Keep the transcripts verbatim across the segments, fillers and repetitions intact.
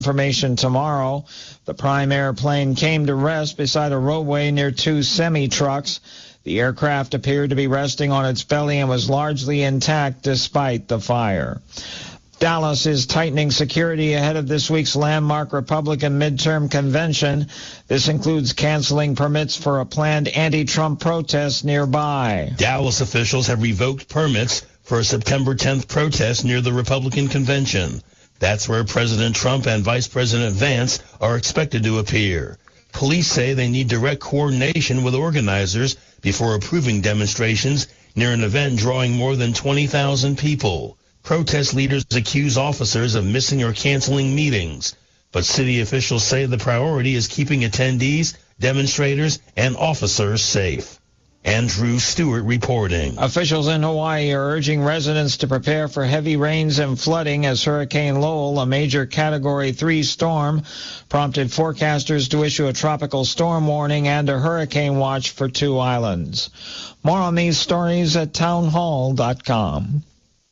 information tomorrow. The Prime airplane came to rest beside a roadway near two semi-trucks. The aircraft appeared to be resting on its belly and was largely intact despite the fire. Dallas is tightening security ahead of this week's landmark Republican midterm convention. This includes canceling permits for a planned anti-Trump protest nearby. Dallas officials have revoked permits for a September tenth protest near the Republican convention. That's where President Trump and Vice President Vance are expected to appear. Police say they need direct coordination with organizers before approving demonstrations near an event drawing more than twenty thousand people. Protest leaders accuse officers of missing or canceling meetings, but city officials say the priority is keeping attendees, demonstrators, and officers safe. Andrew Stewart reporting. Officials in Hawaii are urging residents to prepare for heavy rains and flooding as Hurricane Lowell, a major Category three storm, prompted forecasters to issue a tropical storm warning and a hurricane watch for two islands. More on these stories at townhall dot com.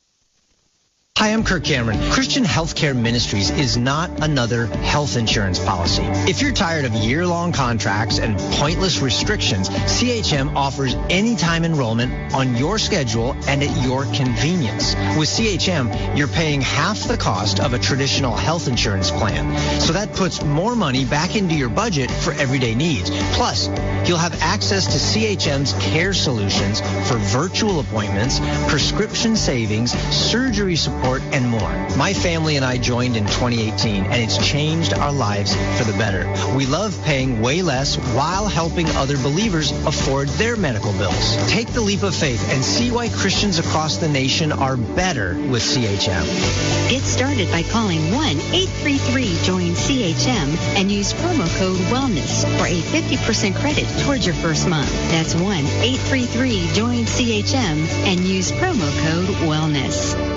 Hi, I'm Kirk Cameron. Christian Healthcare Ministries is not another health insurance policy. If you're tired of year-long contracts and pointless restrictions, C H M offers anytime enrollment on your schedule and at your convenience. With C H M, you're paying half the cost of a traditional health insurance plan. So that puts more money back into your budget for everyday needs. Plus, you'll have access to C H M's care solutions for virtual appointments, prescription savings, surgery support, and more. My family and I joined in twenty eighteen, and it's changed our lives for the better. We love paying way less while helping other believers afford their medical bills. Take the leap of faith and see why Christians across the nation are better with C H M. Get started by calling one eight three three join C H M and use promo code WELLNESS for a fifty percent credit towards your first month. That's one eight three three join C H M and use promo code WELLNESS.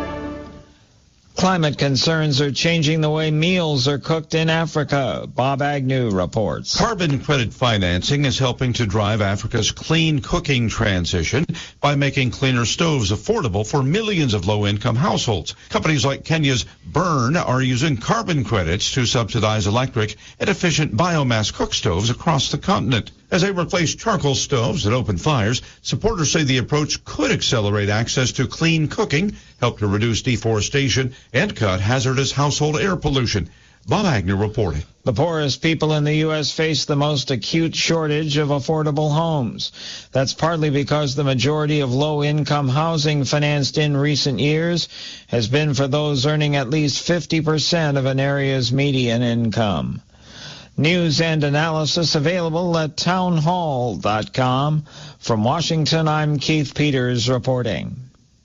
Climate concerns are changing the way meals are cooked in Africa. Bob Agnew reports. Carbon credit financing is helping to drive Africa's clean cooking transition by making cleaner stoves affordable for millions of low-income households. Companies like Kenya's Burn are using carbon credits to subsidize electric and efficient biomass cook stoves across the continent. As they replace charcoal stoves and open fires, supporters say the approach could accelerate access to clean cooking, help to reduce deforestation, and cut hazardous household air pollution. Bob Agnew reporting. The poorest people in the U S face the most acute shortage of affordable homes. That's partly because the majority of low-income housing financed in recent years has been for those earning at least fifty percent of an area's median income. News and analysis available at townhall dot com. From Washington, I'm Keith Peters reporting.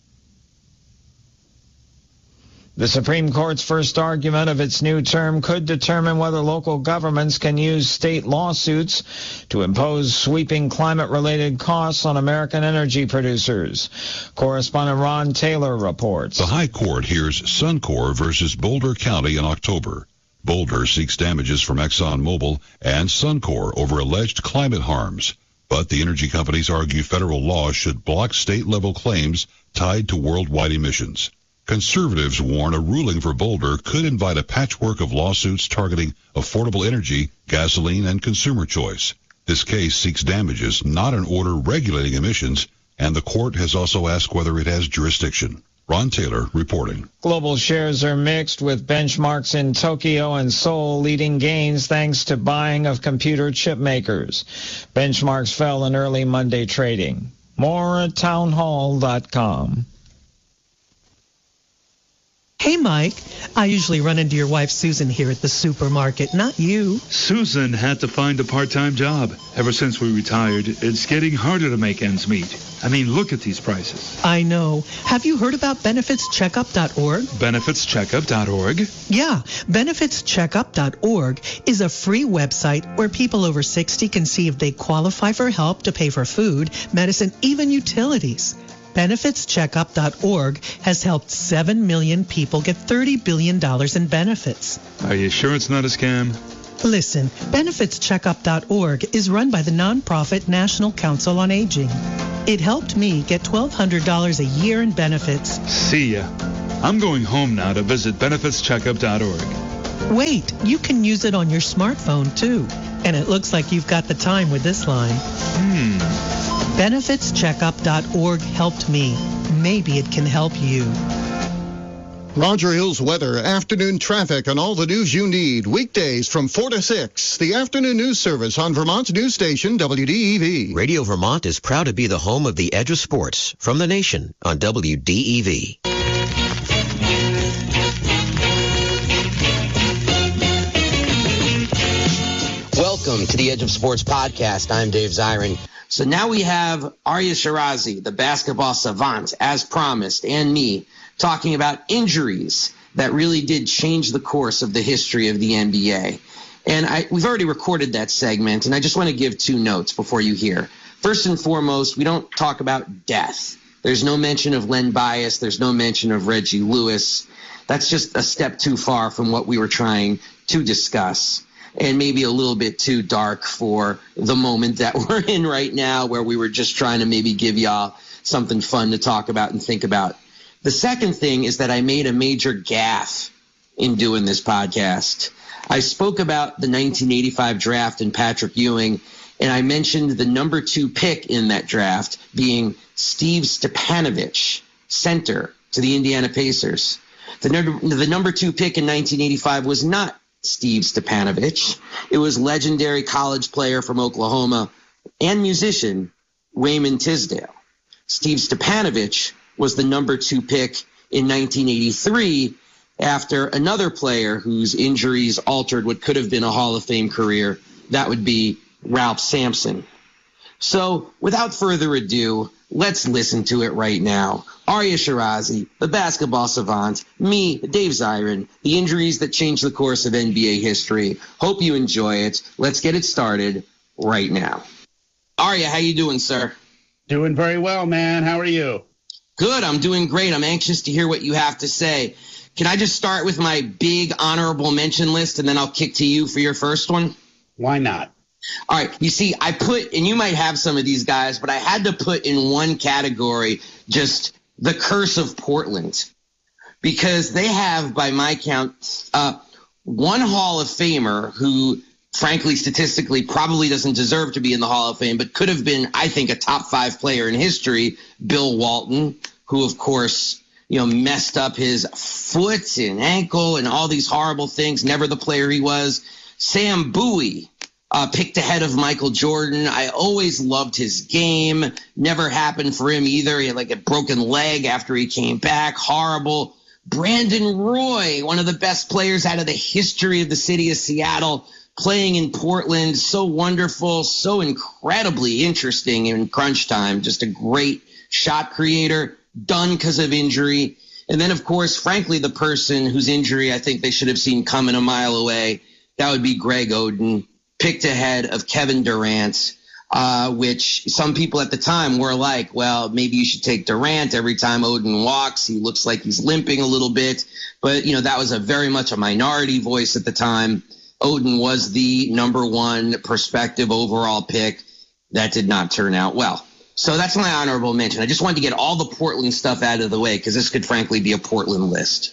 The Supreme Court's first argument of its new term could determine whether local governments can use state lawsuits to impose sweeping climate-related costs on American energy producers. Correspondent Ron Taylor reports. The High Court hears Suncor versus Boulder County in October. Boulder seeks damages from ExxonMobil and Suncor over alleged climate harms. But the energy companies argue federal law should block state-level claims tied to worldwide emissions. Conservatives warn a ruling for Boulder could invite a patchwork of lawsuits targeting affordable energy, gasoline, and consumer choice. This case seeks damages, not an order regulating emissions, and the court has also asked whether it has jurisdiction. Ron Taylor reporting. Global shares are mixed, with benchmarks in Tokyo and Seoul leading gains thanks to buying of computer chip makers. Benchmarks fell in early Monday trading. More at townhall dot com. Hey, Mike. I usually run into your wife, Susan, here at the supermarket, not you. Susan had to find a part-time job. Ever since we retired, it's getting harder to make ends meet. I mean, look at these prices. I know. Have you heard about benefits checkup dot org? benefits checkup dot org? Yeah. benefits checkup dot org is a free website where people over sixty can see if they qualify for help to pay for food, medicine, even utilities. benefits checkup dot org has helped seven million people get thirty billion dollars in benefits. Are you sure it's not a scam? Listen, benefits checkup dot org is run by the nonprofit National Council on Aging. It helped me get twelve hundred dollars a year in benefits. See ya. I'm going home now to visit benefits checkup dot org. Wait, you can use it on your smartphone too. And it looks like you've got the time with this line. Hmm. benefits checkup dot org helped me. Maybe it can help you. Roger Hill's weather, afternoon traffic, and all the news you need. Weekdays from four to six. The afternoon news service on Vermont's news station, W D E V. Radio Vermont is proud to be the home of the edge of sports from the nation on W D E V. Welcome to the Edge of Sports podcast. I'm Dave Zirin. So now we have Arya Shirazi, the basketball savant, as promised, and me, talking about injuries that really did change the course of the history of the N B A. And I, we've already recorded that segment, and I just want to give two notes before you hear. First and foremost, we don't talk about death. There's no mention of Len Bias. There's no mention of Reggie Lewis. That's just a step too far from what we were trying to discuss, and maybe a little bit too dark for the moment that we're in right now, where we were just trying to maybe give y'all something fun to talk about and think about. The second thing is that I made a major gaffe in doing this podcast. I spoke about the nineteen eighty-five draft and Patrick Ewing, and I mentioned the number two pick in that draft being Steve Stepanovich, center to the Indiana Pacers. The number, the number two pick in nineteen eighty-five was not Steve Stepanovich. It was legendary college player from Oklahoma and musician Wayman Tisdale. Steve Stepanovich was the number two pick in nineteen eighty-three after another player whose injuries altered what could have been a Hall of Fame career. That would be Ralph Sampson. So without further ado, let's listen to it right now. Arya Shirazi, the basketball savant, me, Dave Zirin, the injuries that changed the course of N B A history. Hope you enjoy it. Let's get it started right now. Arya, how you doing, sir? Doing very well, man. How are you? Good. I'm doing great. I'm anxious to hear what you have to say. Can I just start with my big honorable mention list, and then I'll kick to you for your first one? Why not? All right. You see, I put, and you might have some of these guys, but I had to put in one category just the curse of Portland, because they have, by my count, uh, one Hall of Famer who, frankly, statistically, probably doesn't deserve to be in the Hall of Fame, but could have been, I think, a top five player in history, Bill Walton, who, of course, you know, messed up his foot and ankle and all these horrible things, never the player he was. Sam Bowie, uh, picked ahead of Michael Jordan. I always loved his game. Never happened for him either. He had like a broken leg after he came back. Horrible. Brandon Roy, one of the best players out of the history of the city of Seattle, playing in Portland. So wonderful, so incredibly interesting in crunch time. Just a great shot creator, done because of injury. And then, of course, frankly, the person whose injury I think they should have seen coming a mile away, that would be Greg Oden, picked ahead of Kevin Durant, uh, which some people at the time were like, well, maybe you should take Durant. Every time Oden walks, he looks like he's limping a little bit. But, you know, that was a very much a minority voice at the time. Oden was the number one prospective overall pick. That did not turn out well. So that's my honorable mention. I just wanted to get all the Portland stuff out of the way because this could frankly be a Portland list.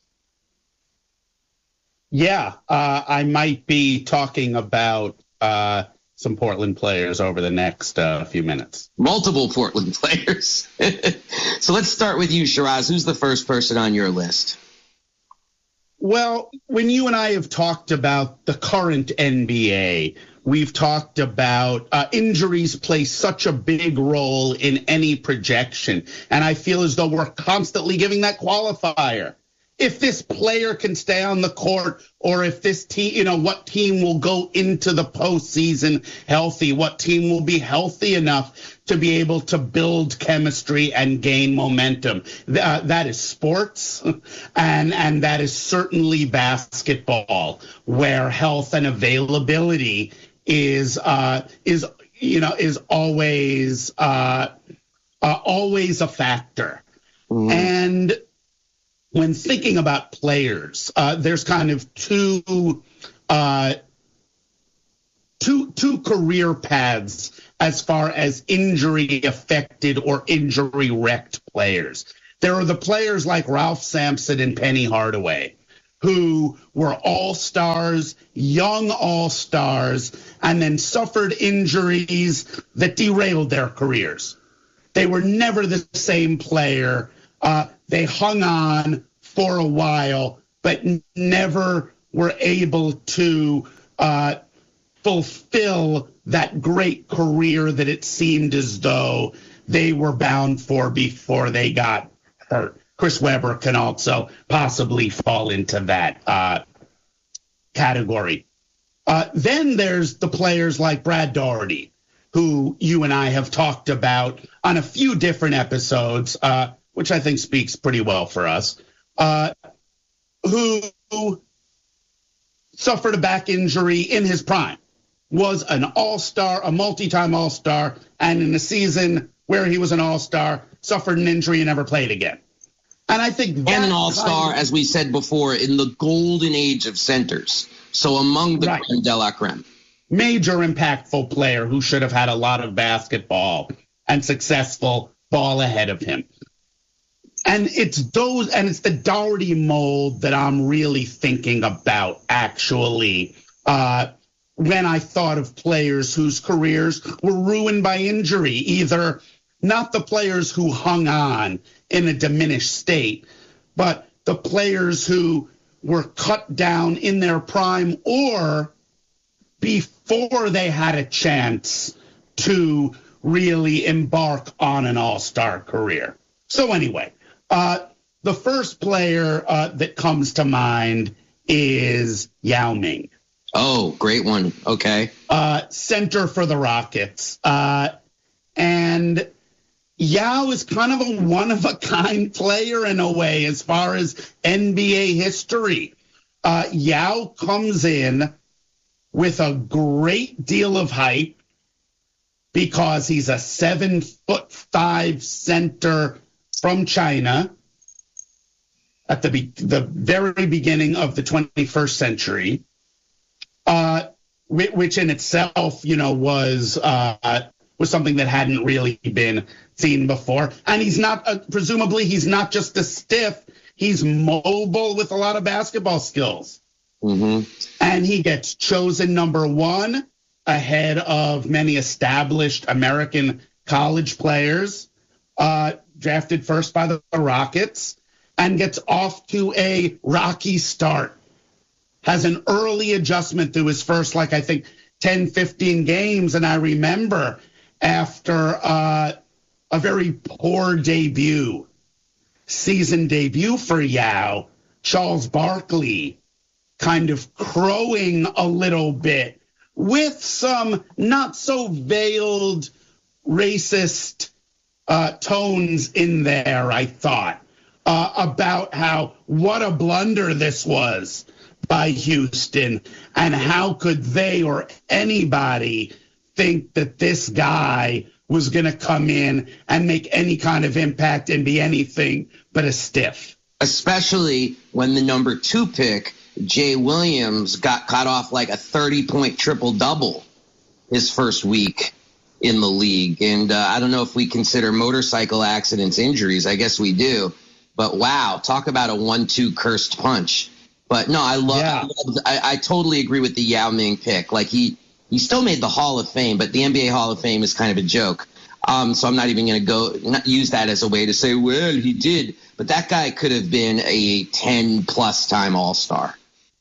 Yeah, uh, I might be talking about uh, some Portland players over the next uh, few minutes. Multiple Portland players. So let's start with you, Shiraz. Who's the first person on your list? Well, when you and I have talked about the current N B A, we've talked about uh, injuries play such a big role in any projection. And I feel as though we're constantly giving that qualifier. If this player can stay on the court, or if this team, you know, what team will go into the postseason healthy, what team will be healthy enough to be able to build chemistry and gain momentum. Uh, that is sports, and and that is certainly basketball, where health and availability is uh, is you know is always uh, uh, always a factor. Mm. And when thinking about players, uh, there's kind of two, uh, two, two career paths as far as injury affected or injury wrecked players. There are the players like Ralph Sampson and Penny Hardaway, who were all-stars, young all-stars, and then suffered injuries that derailed their careers. They were never the same player. Uh, they hung on for a while, but never were able to uh, fulfill that great career that it seemed as though they were bound for before they got hurt. Chris Webber can also possibly fall into that uh, category. Uh, then there's the players like Brad Daugherty, who you and I have talked about on a few different episodes, uh, which I think speaks pretty well for us, uh, who suffered a back injury in his prime, was an all-star, a multi-time all-star, and in a season where he was an all-star, suffered an injury and never played again. And I think that and an all-star, kind of, as we said before, in the golden age of centers. So among the right. creme de la creme. Major impactful player who should have had a lot of basketball and successful ball ahead of him. And it's those, and it's the Daugherty mold that I'm really thinking about, actually, uh, when I thought of players whose careers were ruined by injury, either not the players who hung on in a diminished state, but the players who were cut down in their prime or before they had a chance to really embark on an all-star career. So anyway, uh, the first player uh, that comes to mind is Yao Ming. Oh, great one. Okay. Uh, center for the Rockets. Uh, and Yao is kind of a one-of-a-kind player in a way as far as N B A history. Uh, Yao comes in with a great deal of hype because he's a seven foot five center from China at the be- the very beginning of the twenty-first century, uh, which in itself, you know, was uh, was something that hadn't really been seen before. And he's not, uh, presumably, he's not just a stiff. He's mobile with a lot of basketball skills. Mm-hmm. And he gets chosen number one ahead of many established American college players, uh, drafted first by the Rockets, and gets off to a rocky start. Has an early adjustment through his first, like, I think, ten, fifteen games. And I remember after uh, a very poor debut, season debut for Yao, Charles Barkley kind of crowing a little bit with some not so veiled racist uh, tones in there, I thought, uh, about how what a blunder this was by Houston, and how could they or anybody think that this guy was going to come in and make any kind of impact and be anything but a stiff. Especially when the number two pick, Jay Williams, got caught off like a thirty-point triple-double his first week in the league. And uh, I don't know if we consider motorcycle accidents injuries. I guess we do. But wow, talk about a one two cursed punch. But no, I love, yeah. I, love I, I totally agree with the Yao Ming pick. Like he, he still made the Hall of Fame, but the N B A Hall of Fame is kind of a joke. Um, so I'm not even going to go not use that as a way to say, well, he did. But that guy could have been a ten plus time All-Star.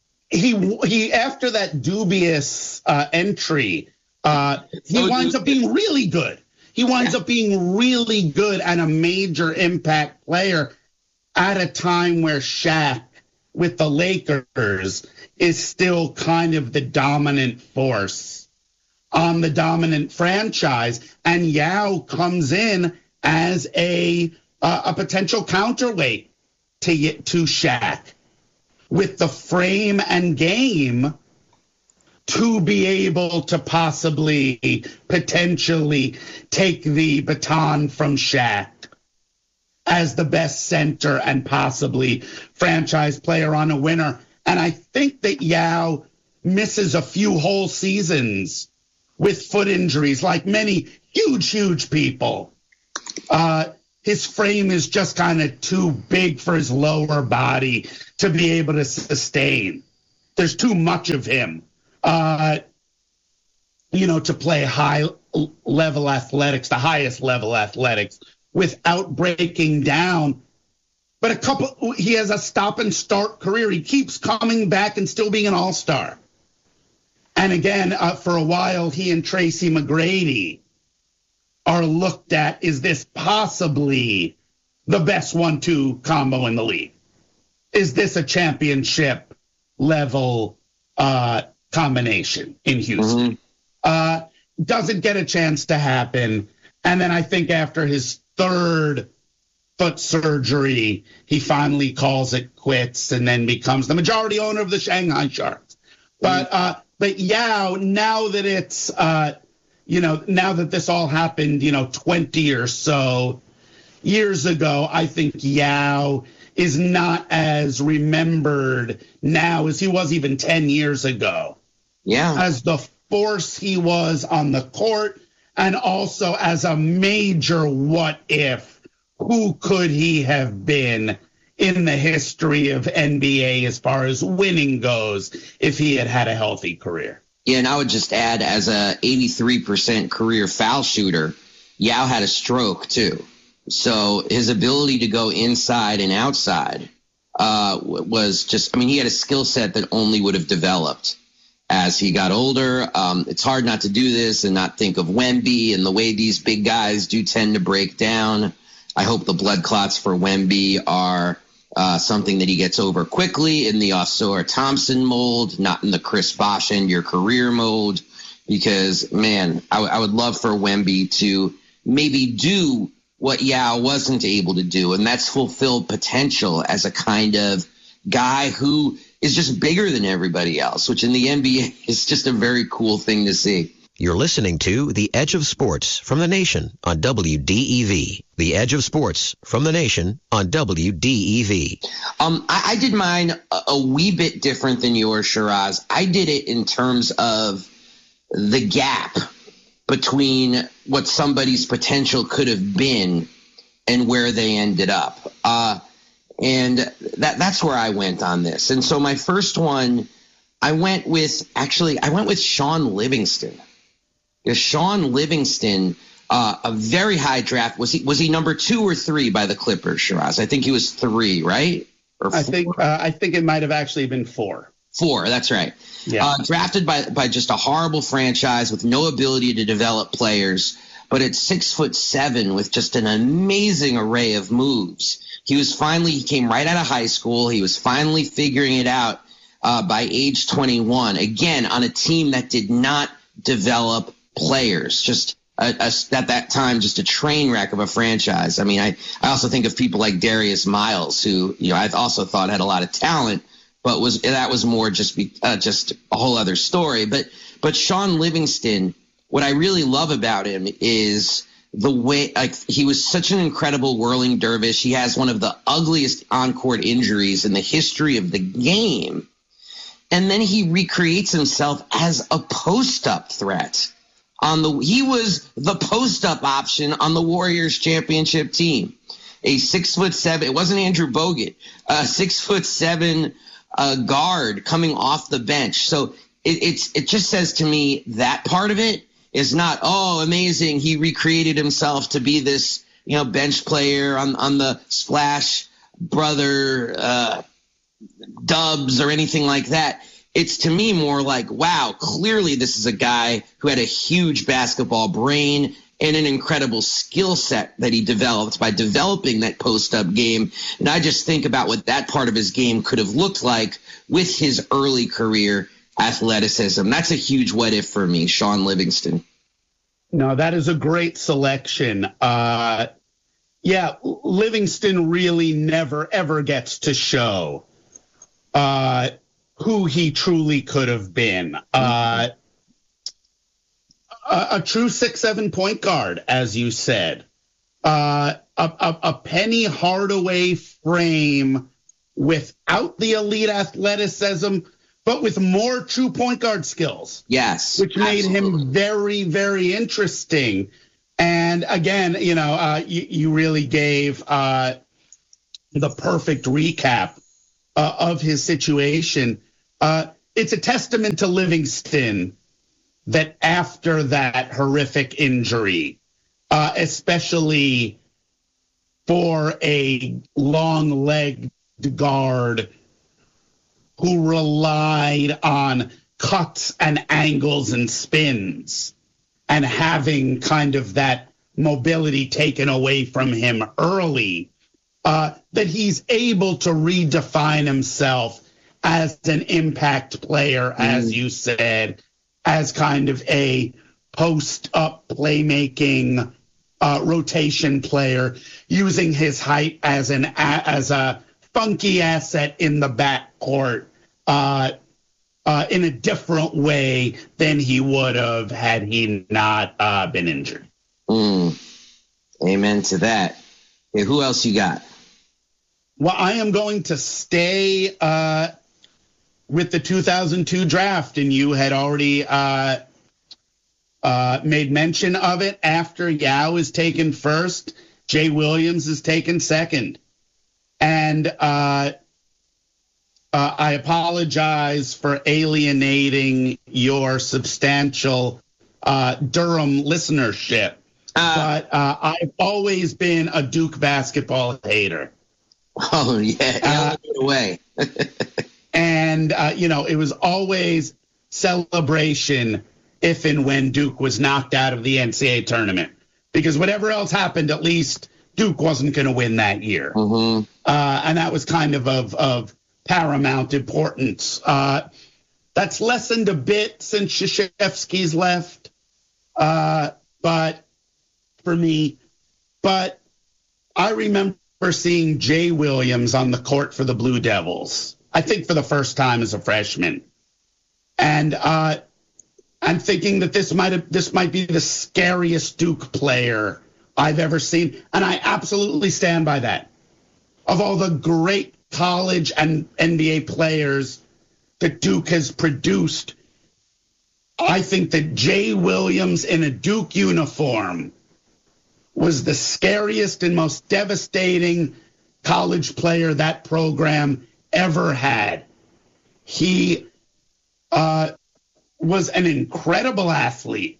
He he after that dubious uh, entry, uh, he so winds dubious. up being really good. He winds yeah. up being really good and a major impact player at a time where Shaq with the Lakers is still kind of the dominant force on the dominant franchise, and Yao comes in as a uh, a potential counterweight to to Shaq with the frame and game to be able to possibly potentially take the baton from Shaq as the best center and possibly franchise player on a winner. And I think that Yao misses a few whole seasons with foot injuries, like many huge, huge people. Uh, his frame is just kind of too big for his lower body to be able to sustain. There's too much of him, uh, you know, to play high level athletics, the highest level athletics, without breaking down. But a couple, he has a stop and start career. He keeps coming back and still being an all-star. And again, uh, for a while, he and Tracy McGrady are looked at, is this possibly the best one two combo in the league? Is this a championship level uh, combination in Houston? Mm-hmm. Uh, doesn't get a chance to happen. And then I think after his third foot surgery, he finally calls it quits and then becomes the majority owner of the Shanghai Sharks. But uh, but Yao, now that it's uh, you know, now that this all happened, you know, twenty or so years ago, I think Yao is not as remembered now as he was even ten years ago. Yeah. As the force he was on the court, and also as a major what if. Who could he have been in the history of N B A as far as winning goes if he had had a healthy career? Yeah, and I would just add, as a eighty-three percent career foul shooter, Yao had a stroke too. So his ability to go inside and outside uh, was just, I mean, he had a skill set that only would have developed as he got older. Um, it's hard not to do this and not think of Wemby and the way these big guys do tend to break down. I hope the blood clots for Wemby are uh, something that he gets over quickly in the Osora Thompson mold, not in the Chris Bosh end your career mode, because, man, I, w- I would love for Wemby to maybe do what Yao wasn't able to do, and that's fulfill potential as a kind of guy who is just bigger than everybody else, which in the N B A is just a very cool thing to see. You're listening to The Edge of Sports from The Nation on W D E V. The Edge of Sports from The Nation on W D E V. Um, I, I did mine a, a wee bit different than yours, Shiraz. I did it in terms of the gap between what somebody's potential could have been and where they ended up. Uh, and that that's where I went on this. And so my first one, I went with, actually, I went with Sean Livingston. Because Sean Livingston, uh, a very high draft. Was he was he number two or three by the Clippers, Shiraz? I think he was three, right? Or I think uh, I think it might have actually been four. Four, that's right. Yeah. Uh, drafted by by just a horrible franchise with no ability to develop players, but at six foot seven with just an amazing array of moves. He was finally he came right out of high school. He was finally figuring it out uh, by age twenty-one. Again, on a team that did not develop players, just a, a, at that time, just a train wreck of a franchise. I mean, I, I also think of people like Darius Miles, who, you know, I also thought had a lot of talent, but was that was more just be, uh, just a whole other story. But but Sean Livingston, what I really love about him is the way, like, he was such an incredible whirling dervish. He has one of the ugliest on-court injuries in the history of the game. And then he recreates himself as a post-up threat. On the, he was the post-up option on the Warriors championship team. A six foot seven, it wasn't Andrew Bogut, a six foot seven uh, guard coming off the bench. So it, it's it just says to me that part of it is not, oh, amazing, he recreated himself to be this, you know, bench player on on the Splash Brother uh, Dubs or anything like that. It's to me more like, wow, clearly this is a guy who had a huge basketball brain and an incredible skill set that he developed by developing that post-up game. And I just think about what that part of his game could have looked like with his early career athleticism. That's a huge what if for me, Sean Livingston. No, that is a great selection. Uh, yeah, Livingston really never, ever gets to show uh, who he truly could have been. Uh, a, a true six seven point guard, as you said. Uh, a, a, a Penny Hardaway frame without the elite athleticism, but with more true point guard skills. Yes. Which made absolutely. him very, very interesting And again, you know, uh, you, you really gave uh, the perfect recap uh, of his situation. Uh, it's a testament to Livingston that after that horrific injury, uh, especially for a long-legged guard who relied on cuts and angles and spins, and having kind of that mobility taken away from him early, uh, that he's able to redefine himself as an impact player, mm. as you said, as kind of a post-up playmaking uh, rotation player, using his height as an as a funky asset in the backcourt, uh, Uh, in a different way than he would have had he not uh, been injured. Mm. Amen to that. Hey, who else you got? Well, I am going to stay uh, with the two thousand two draft, and you had already uh, uh, made mention of it. After Yao is taken first, Jay Williams is taken second. And uh, Uh, I apologize for alienating your substantial uh, Durham listenership, uh, but uh, I've always been a Duke basketball hater. Oh, yeah, uh, away. and, uh, you know, it was always celebration if and when Duke was knocked out of the N C double A tournament, because whatever else happened, at least Duke wasn't going to win that year. Mm-hmm. Uh, and that was kind of of, of paramount importance. Uh, that's lessened a bit since Krzyzewski's left, uh, but for me, but I remember seeing Jay Williams on the court for the Blue Devils, I think for the first time as a freshman. And uh, I'm thinking that this might have, this might be the scariest Duke player I've ever seen. And I absolutely stand by that. Of all the great college and N B A players that Duke has produced, I think that Jay Williams in a Duke uniform was the scariest and most devastating college player that program ever had. He uh, was an incredible athlete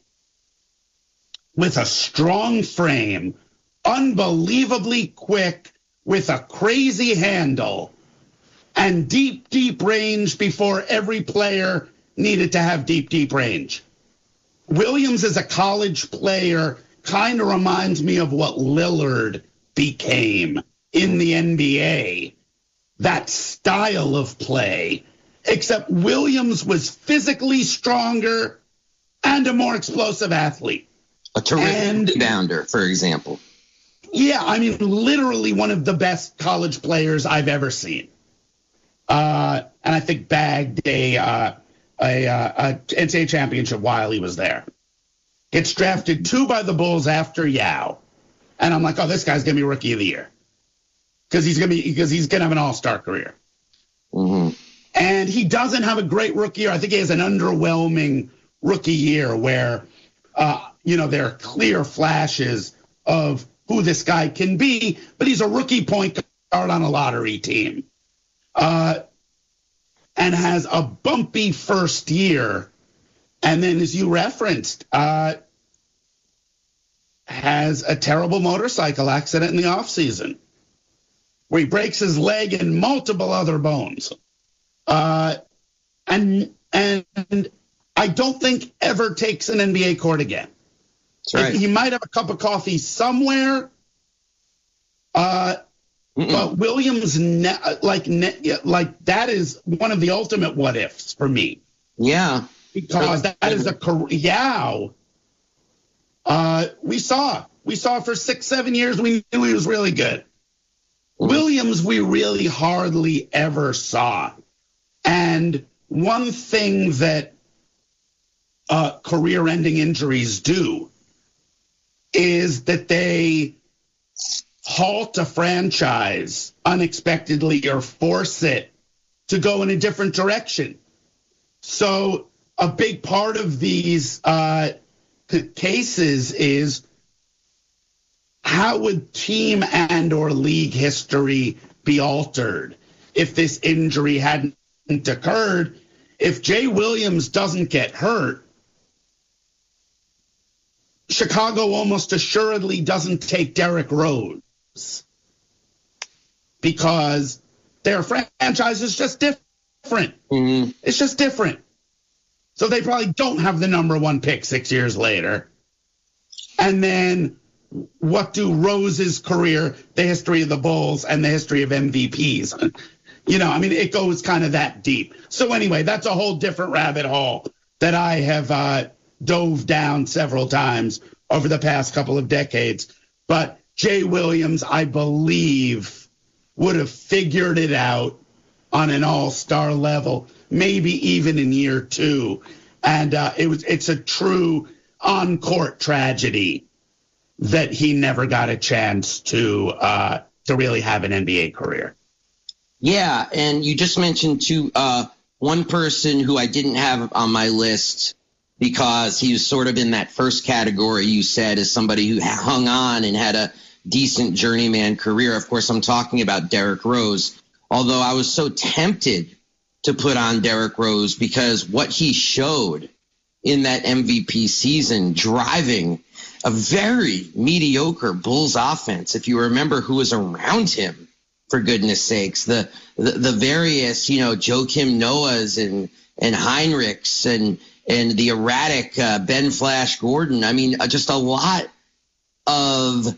with a strong frame, unbelievably quick, with a crazy handle, and deep, deep range before every player needed to have deep, deep range. Williams as a college player kind of reminds me of what Lillard became in the N B A, that style of play, except Williams was physically stronger and a more explosive athlete. A terrific rebounder, for example. Yeah, I mean, literally one of the best college players I've ever seen. Uh, and I think bagged a, uh, a, uh, a N C double A championship while he was there. Gets drafted two by the Bulls after Yao. And I'm like, oh, this guy's going to be rookie of the year. Because he's going to be because he's going to have an all-star career. Mm-hmm. And he doesn't have a great rookie year. I think he has an underwhelming rookie year where, uh, you know, there are clear flashes of who this guy can be, but he's a rookie point guard on a lottery team, uh, and has a bumpy first year. And then, as you referenced, uh, has a terrible motorcycle accident in the offseason where he breaks his leg and multiple other bones. Uh, and, and I don't think ever takes an N B A court again. Right. He might have a cup of coffee somewhere, uh, but Williams, ne- like ne- like that is one of the ultimate what ifs for me. Yeah, because that is a career. Yeah, uh, we saw we saw for six seven years we knew he was really good. Mm-hmm. Williams, we really hardly ever saw, and one thing that uh, career-ending injuries do is that they halt a franchise unexpectedly or force it to go in a different direction. So a big part of these uh, cases is how would team and or league history be altered if this injury hadn't occurred? If Jay Williams doesn't get hurt, Chicago almost assuredly doesn't take Derrick Rose because their franchise is just different. Mm-hmm. It's just different. So they probably don't have the number one pick six years later. And then what do Rose's career, the history of the Bulls, and the history of M V Ps? You know, I mean, it goes kind of that deep. So anyway, that's a whole different rabbit hole that I have uh, dove down several times over the past couple of decades. But Jay Williams, I believe, would have figured it out on an all-star level, maybe even in year two. And uh, it was it's a true on-court tragedy that he never got a chance to uh, to really have an N B A career. Yeah, and you just mentioned too, uh, one person who I didn't have on my list because he was sort of in that first category you said as somebody who hung on and had a decent journeyman career. Of course, I'm talking about Derrick Rose, although I was so tempted to put on Derrick Rose because what he showed in that M V P season, driving a very mediocre Bulls offense, if you remember who was around him, for goodness sakes, the the, the various, you know, Joakim Noahs and, and Heinrichs and, and the erratic uh, Ben Flash Gordon. I mean, just a lot of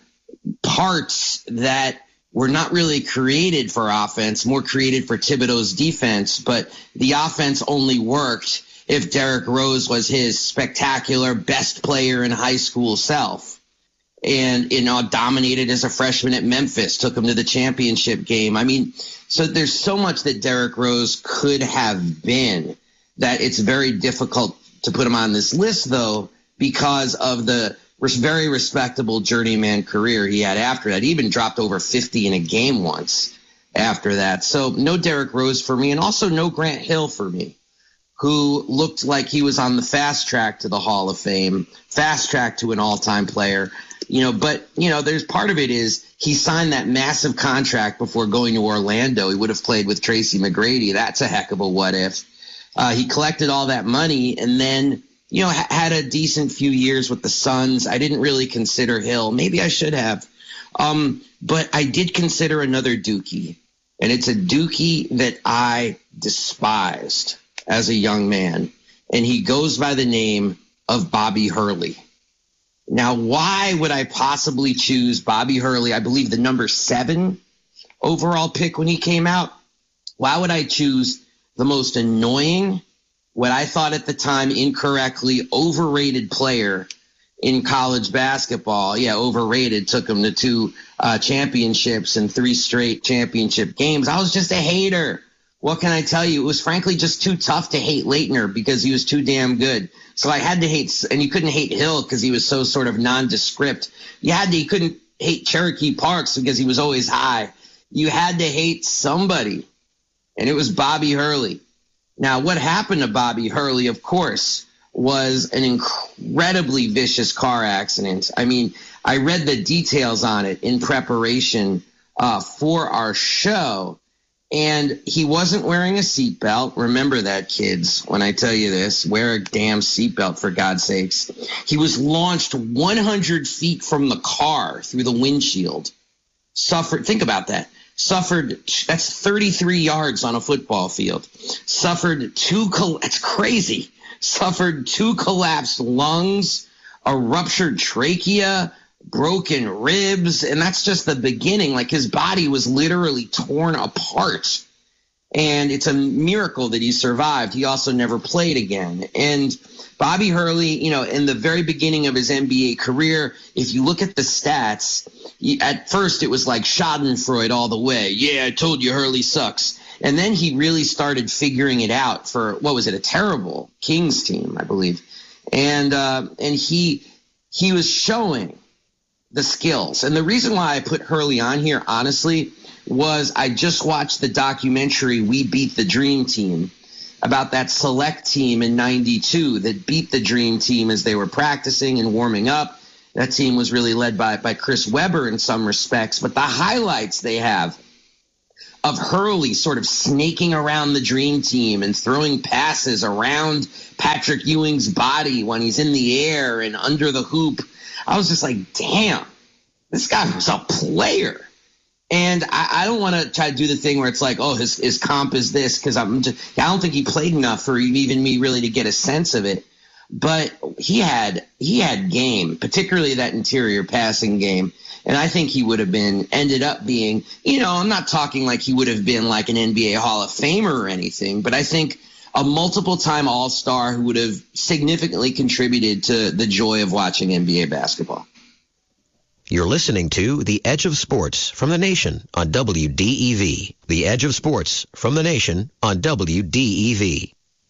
parts that were not really created for offense, more created for Thibodeau's defense, but the offense only worked if Derrick Rose was his spectacular best player in high school self. And, you know, dominated as a freshman at Memphis, took him to the championship game. I mean, so there's so much that Derrick Rose could have been that it's very difficult to put him on this list, though, because of the very respectable journeyman career he had after that. He even dropped over fifty in a game once after that. So no Derrick Rose for me, and also no Grant Hill for me, who looked like he was on the fast track to the Hall of Fame, fast track to an all-time player. You know, but, you know, there's part of it is he signed that massive contract before going to Orlando. He would have played with Tracy McGrady. That's a heck of a what if. Uh, he collected all that money and then, you know, ha- had a decent few years with the Suns. I didn't really consider Hill. Maybe I should have. Um, but I did consider another Dookie, and it's a Dookie that I despised as a young man, and he goes by the name of Bobby Hurley. Now, why would I possibly choose Bobby Hurley? I believe the number seven overall pick when he came out. Why would I choose the most annoying, what I thought at the time incorrectly overrated player in college basketball? Yeah, overrated. Took him to two uh, championships and three straight championship games. I was just a hater. What can I tell you? It was frankly just too tough to hate Leitner because he was too damn good. So I had to hate, and you couldn't hate Hill because he was so sort of nondescript. You had to, you couldn't hate Cherokee Parks because he was always high. You had to hate somebody, and it was Bobby Hurley. Now, what happened to Bobby Hurley, of course, was an incredibly vicious car accident. I mean, I read the details on it in preparation uh, for our show. And he wasn't wearing a seatbelt. Remember that, kids, when I tell you this. Wear a damn seatbelt, for God's sakes. He was launched one hundred feet from the car through the windshield. Suffered, think about that. Suffered, that's thirty-three yards on a football field. Suffered two, that's crazy. Suffered two collapsed lungs, a ruptured trachea, broken ribs, and that's just the beginning. Like, his body was literally torn apart, and it's a miracle that he survived. He also never played again. And Bobby Hurley, you know, in the very beginning of his N B A career, if you look at the stats, at first it was like Schadenfreude all the way. Yeah, I told you Hurley sucks. And then he really started figuring it out for, what was it, a terrible Kings team, I believe. And uh, and he he was showing the skills. And the reason why I put Hurley on here, honestly, was I just watched the documentary We Beat the Dream Team about that select team in ninety-two that beat the Dream Team as they were practicing and warming up. That team was really led by, by Chris Webber in some respects. But the highlights they have of Hurley sort of snaking around the dream team and throwing passes around Patrick Ewing's body when he's in the air and under the hoop, I was just like, damn, this guy was a player. And I, I don't want to try to do the thing where it's like, oh, his, his comp is this, because I'm just, I don't think he played enough for even me really to get a sense of it. But he had he had game, particularly that interior passing game. And I think he would have been ended up being, you know, I'm not talking like he would have been like an N B A Hall of Famer or anything, but I think a multiple time All-Star who would have significantly contributed to the joy of watching N B A basketball. You're listening to The Edge of Sports from the Nation on W D E V. The Edge of Sports from the Nation on W D E V.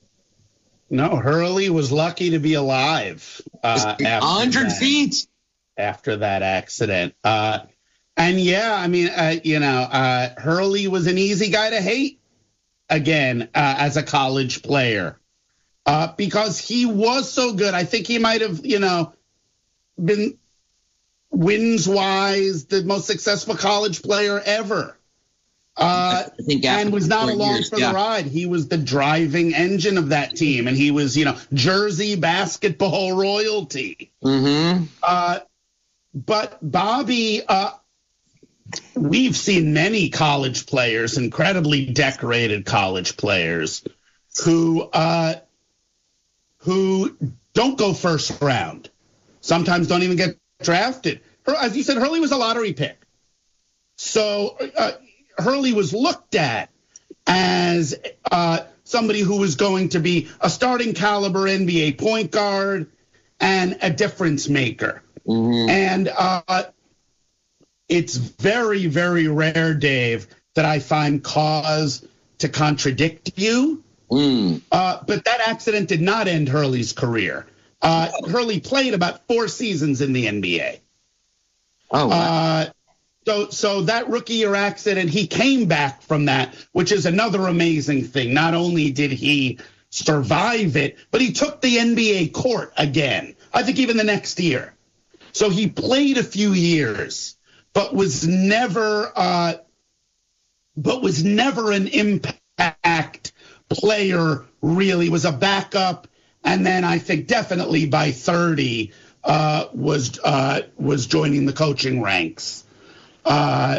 No, Hurley was lucky to be alive. Uh, one hundred that, feet after that accident. Uh, and yeah, I mean, uh, you know, uh, Hurley was an easy guy to hate again uh, as a college player uh, because he was so good. I think he might have, you know, been wins wise the most successful college player ever. Uh, I think and was not along years, for yeah. the ride. He was the driving engine of that team, and he was, you know, Jersey basketball royalty. Mm-hmm. Uh, but Bobby, uh, we've seen many college players, incredibly decorated college players, who uh, who don't go first round. Sometimes don't even get drafted. As you said, Hurley was a lottery pick. So uh, Hurley was looked at as uh, somebody who was going to be a starting caliber N B A point guard and a difference maker. Mm-hmm. And uh, it's very, very rare, Dave, that I find cause to contradict you. Mm. Uh, but that accident did not end Hurley's career. Uh, Hurley played about four seasons in the N B A. Oh, wow. Uh, so, so that rookie year accident, he came back from that, which is another amazing thing. Not only did he survive it, but he took the N B A court again. I think even the next year. So he played a few years, but was never, uh, but was never an impact player. Really, was a backup. And then I think definitely by thirty uh, was uh, was joining the coaching ranks. Uh,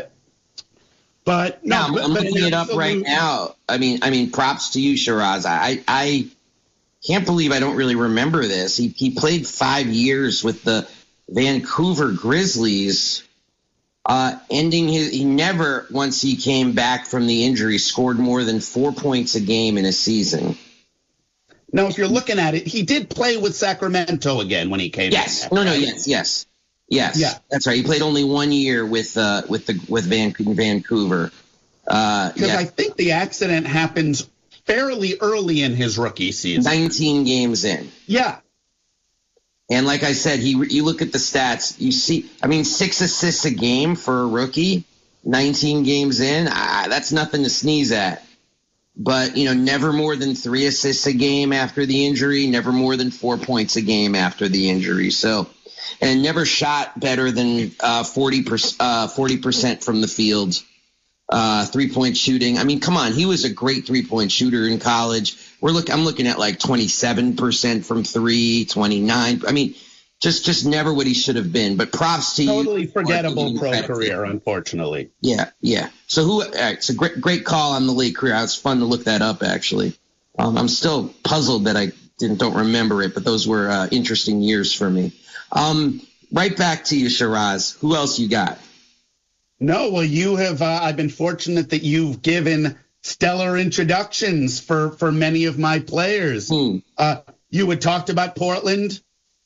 but no, yeah, I'm, but, I'm but looking it up right now. I mean, I mean, props to you, Shiraz. I I can't believe I don't really remember this. He he played five years with the Vancouver Grizzlies, uh, ending his. He never, once he came back from the injury, scored more than four points a game in a season. Now, if you're looking at it, he did play with Sacramento again when he came. Yes. back, No. No. right? Yes. Yes. Yes. Yeah. That's right. He played only one year with uh, with the with Van, Vancouver. Uh, Because yeah. I think the accident happens fairly early in his rookie season. nineteen games in. Yeah. And like I said, he you look at the stats, you see, I mean, six assists a game for a rookie, nineteen games in. Ah, that's nothing to sneeze at. But, you know, never more than three assists a game after the injury, never more than four points a game after the injury. So, and never shot better than uh, forty percent, uh, forty percent from the field. Uh, three-point shooting. I mean, come on, he was a great three-point shooter in college. We're look. I'm looking at like twenty-seven percent from three, twenty-nine. I mean, just just never what he should have been. But props to you. Totally forgettable pro career, unfortunately. Yeah, yeah. So who? All right, it's a great great call on the late career. It's fun to look that up, actually. Um, I'm still puzzled that I didn't don't remember it, but those were uh, interesting years for me. Um, right back to you, Shiraz. Who else you got? No, well, you have. Uh, I've been fortunate that you've given stellar introductions for for many of my players. Hmm. Uh, you had talked about Portland.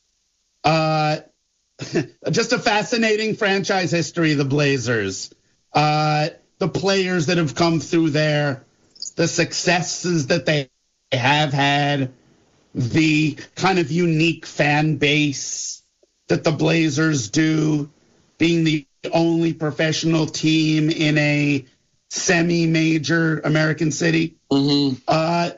Uh, just a fascinating franchise history, the Blazers. Uh, the players that have come through there, the successes that they have had, the kind of unique fan base that the Blazers do, being the only professional team in a semi-major American city. Mm-hmm. Uh,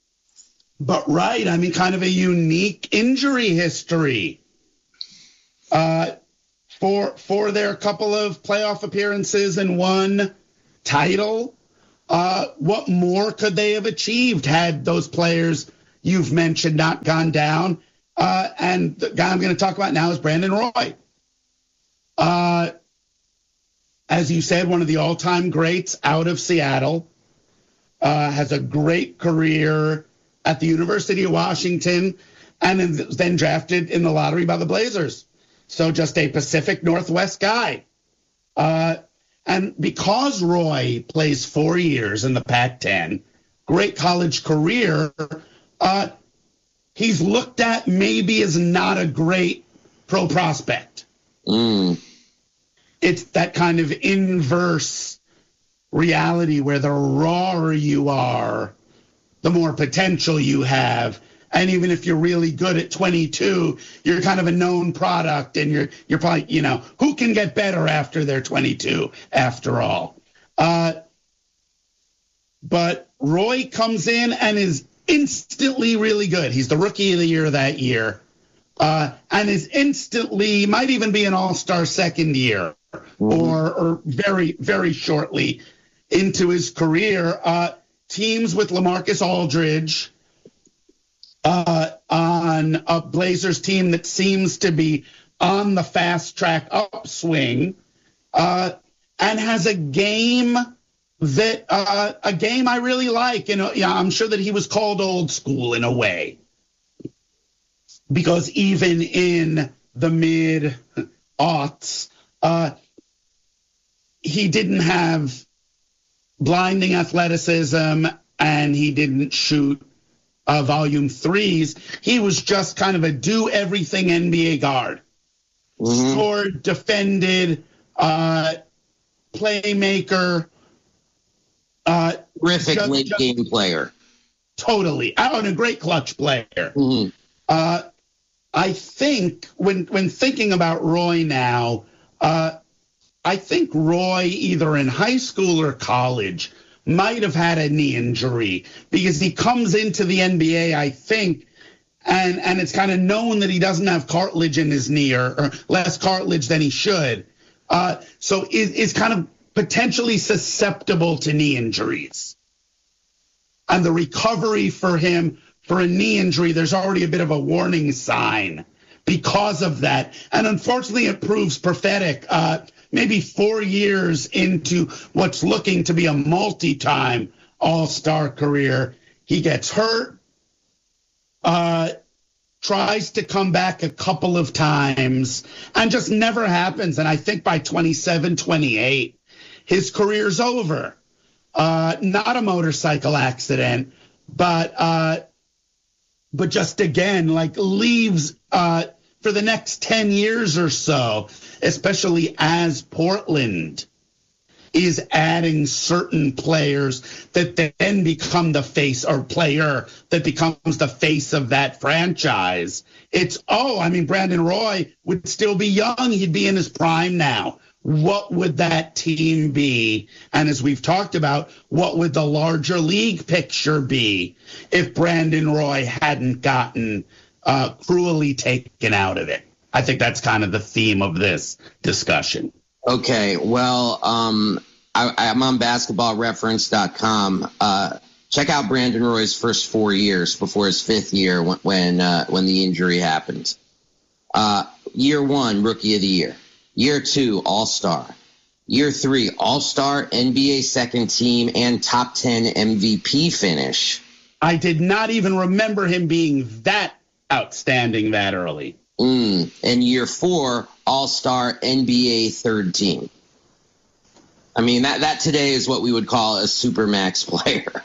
but right, I mean, kind of a unique injury history. uh, for for their couple of playoff appearances and one title. Uh, what more could they have achieved had those players you've mentioned not gone down? Uh, and the guy I'm going to talk about now is Brandon Roy. Uh, as you said, one of the all-time greats out of Seattle, uh, has a great career at the University of Washington, and then drafted in the lottery by the Blazers. So just a Pacific Northwest guy. Uh, and because Roy plays four years in the Pac ten, great college career, uh, he's looked at maybe as not a great pro prospect. Mm. It's that kind of inverse reality where the rawer you are, the more potential you have. And even if you're really good at twenty-two, you're kind of a known product, and you're you're probably, you know, who can get better after they're twenty-two, after all. Uh, but Roy comes in and is instantly really good. He's the rookie of the year that year, uh, and is instantly, might even be an all-star second year, mm-hmm. or, or very, very shortly into his career. Uh, teams with LaMarcus Aldridge, Uh, on a Blazers team that seems to be on the fast track upswing, uh, and has a game that uh, a game I really like. You know, yeah, I'm sure that he was called old school in a way, because even in the mid aughts, uh, he didn't have blinding athleticism, and he didn't shoot Uh, volume threes. He was just kind of a do everything N B A guard. Mm-hmm. Scored, defended, uh, playmaker. Uh, Terrific just, late just, game player. Totally. Oh, and a great clutch player. Mm-hmm. Uh, I think when when thinking about Roy now, uh, I think Roy, either in high school or college, might have had a knee injury, because he comes into the N B A, I think, and, and it's kind of known that he doesn't have cartilage in his knee, or, or less cartilage than he should. Uh, so is, is kind of potentially susceptible to knee injuries. And the recovery for him for a knee injury, there's already a bit of a warning sign because of that. And unfortunately, it proves prophetic. Uh, maybe four years into what's looking to be a multi-time all-star career, he gets hurt, uh, tries to come back a couple of times, and just never happens. And I think by twenty-seven, twenty-eight, his career's over. Uh, not a motorcycle accident, but uh, but just again, like leaves uh, for the next ten years or so, especially as Portland is adding certain players that then become the face, or player that becomes the face of that franchise. It's, oh, I mean, Brandon Roy would still be young. He'd be in his prime now. What would that team be? And as we've talked about, what would the larger league picture be if Brandon Roy hadn't gotten uh, cruelly taken out of it? I think that's kind of the theme of this discussion. Okay, well, um, I, I'm on basketball reference dot com. Uh, check out Brandon Roy's first four years before his fifth year when when, uh, when the injury happened. Uh, year one, Rookie of the Year. Year two, All-Star. Year three, All-Star, N B A second team, and top ten M V P finish. I did not even remember him being that outstanding that early. Mm. And year four, All-Star, N B A third team. I mean, that, that today is what we would call a supermax player.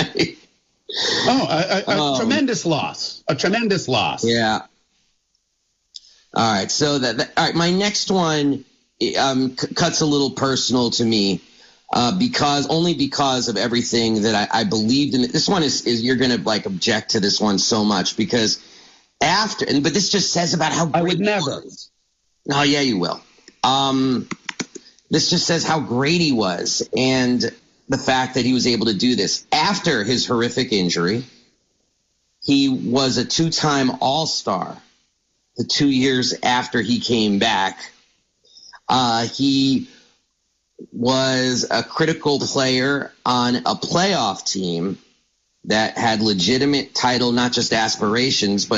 oh, a, a, a um, tremendous loss. A tremendous loss. Yeah. All right. So that, that all right. My next one um, c- cuts a little personal to me uh, because only because of everything that I, I believed in. This one is, is you're going to like object to this one so much because after, and but this just says about how great I would never. Was. Oh yeah, you will. Um, this just says how great he was and the fact that he was able to do this after his horrific injury. He was a two-time All-Star. the two years after he came back. Uh, he was a critical player on a playoff team that had legitimate title, not just aspirations, but